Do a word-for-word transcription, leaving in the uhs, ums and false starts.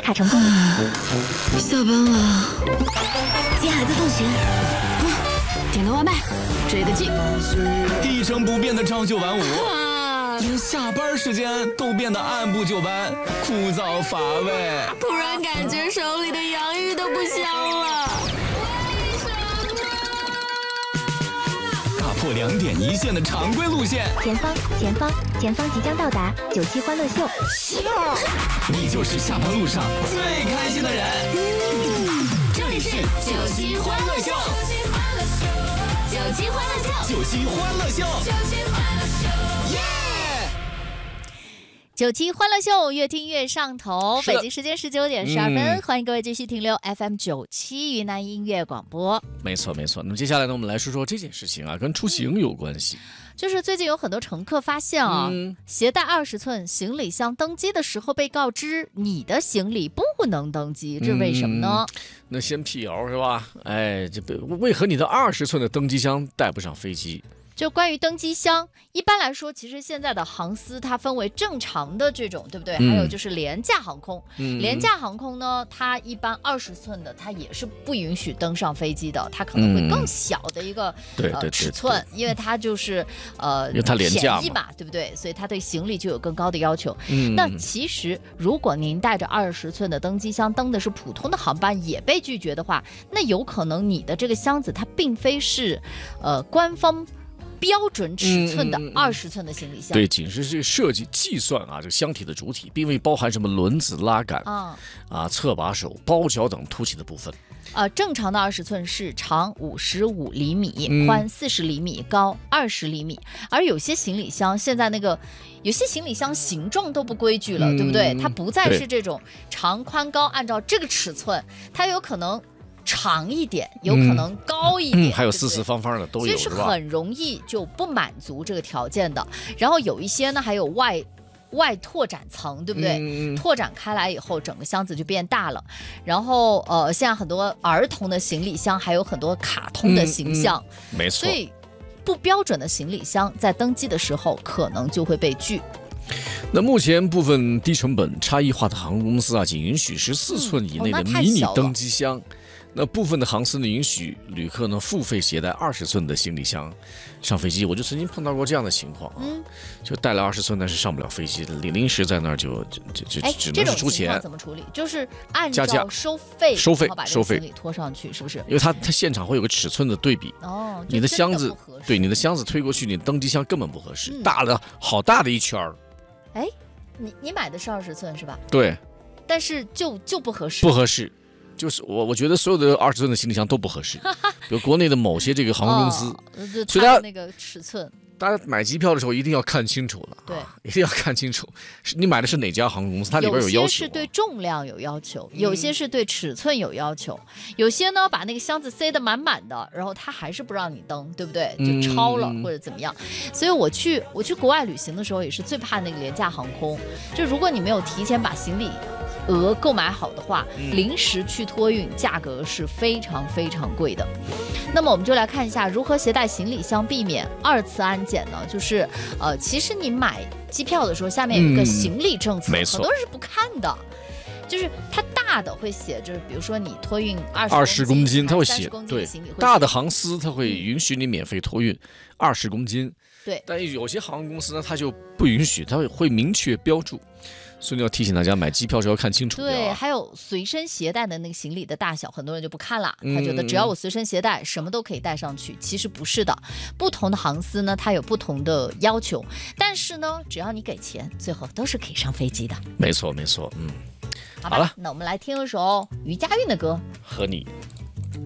卡成功。 下班了，接孩子放学，啊，点个外卖，追个剧， 一成不变的朝九晚五，啊、连下班时间都变得按部就班，枯燥乏味。 突然感觉手里的洋芋都不香了。 打破两点一线的常规路线， 前方，前方，前方即将到达九七欢乐秀。 你就是下班路上最开心的人。 嗯、这里是九七欢乐秀，九七欢乐秀， 九七欢乐秀，耶！ 九七欢乐秀，越听越上头。北京时间十九点十二分、嗯，欢迎各位继续停留 F M 九七云南音乐广播。 没错没错。那么接下来呢，我们来说说这件事情啊，跟出行有关系。 就是最近有很多乘客发现啊，嗯、携带二十寸行李箱登机的时候被告知你的行李不能登机，这为什么呢？ 嗯、那先辟谣是吧？哎，这为何你的二十寸的登机箱带不上飞机？ 就关于登机箱，一般来说，其实现在的航司它分为正常的这种，对不对？嗯、还有就是廉价航空。嗯、廉价航空呢，它一般二十寸的，它也是不允许登上飞机的，它可能会更小的一个、 嗯呃、尺寸，因为它就是呃因为它廉价嘛， 便宜嘛，对不对？所以它对行李就有更高的要求。 嗯、 那其实如果您带着二十寸的登机箱登的是普通的航班也被拒绝的话，那有可能你的这个箱子它并非是呃官方标准尺寸的二十寸的行李箱、嗯嗯， 对，仅是这个设计计算啊，这个箱体的主体，并未包含什么轮子、拉杆、啊、啊侧把手、包角等凸起的部分。 呃，正常的二十寸是长五十五厘米，嗯、宽四十厘米，高二十厘米。而有些行李箱现在那个，有些行李箱形状都不规矩了，嗯、对不对？它不再是这种长宽高按照这个尺寸，它有可能长一点，有可能高一点， 嗯嗯、还有四四方方的都有， 所以是很容易就不满足这个条件的。然后有一些呢，还有外外拓展层，对不对？嗯、拓展开来以后，整个箱子就变大了。然后呃，现在很多儿童的行李箱还有很多卡通的形象， 嗯嗯、没错。 所以不标准的行李箱在登机的时候可能就会被拒。 那目前部分低成本差异化的航空公司啊，仅允许十四寸以内的迷你登机箱。嗯哦那部分的航司呢，允许旅客呢付费携带二十寸的行李箱上飞机。我就曾经碰到过这样的情况啊，嗯、就带了二十寸，但是上不了飞机的，临时在那儿就就就就只能是出钱。 怎么处理？就是按照收费， 收费， 然后把这个行李拖上去，是不是？ 因为它它现场会有个尺寸的对比。 哦， 你的箱子，对你的箱子推过去，你的登机箱根本不合适，嗯、大了好大的一圈儿。 哎，你你买的是二十寸是吧？ 对。 但是就就不合适。 不合适。就是我，我觉得所有的二十寸的行李箱都不合适，比如国内的某些这个航空公司， 哦、所以它那个尺寸， 大家买机票的时候一定要看清楚了， 对， 一定要看清楚，你买的是哪家航空公司，它里边有要求、啊。 有些是对重量有要求，有些是对尺寸有要求，嗯、有些呢把那个箱子塞得满满的，然后他还是不让你登，对不对？就超了、嗯、或者怎么样。所以我去我去国外旅行的时候也是最怕那个廉价航空，就如果你没有提前把行李额购买好的话，临时去托运价格是非常非常贵的。那么我们就来看一下如何携带行李箱避免二次安检呢？就是呃，其实你买机票的时候下面有一个行李政策， 嗯、 很多人是不看的。就是它大的会写，就是比如说你托运二十二十公斤，它会写对， 大的航司它会允许你免费托运二十公斤， 对。 但有些航空公司呢，它就不允许，它会会明确标注。所以要提醒大家买机票时候要看清楚、啊。 对，还有随身携带的那个行李的大小，很多人就不看了，他觉得只要我随身携带，什么都可以带上去。其实不是的，不同的航司呢，它有不同的要求，但是呢，只要你给钱，最后都是可以上飞机的。 没错，没错，嗯。 好吧，好了，那我们来听一首于佳韵的歌， 和你